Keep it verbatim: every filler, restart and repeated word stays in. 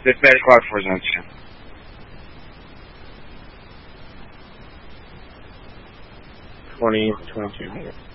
This bad cloud for Zentia. Twenty, twenty-two hundred.